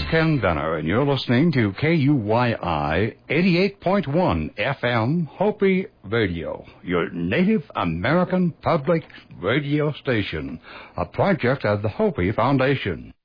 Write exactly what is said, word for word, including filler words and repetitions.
Ken Benner, and you're listening to K U Y I eighty-eight point one F M Hopi Radio, your Native American public radio station, a project of the Hopi Foundation.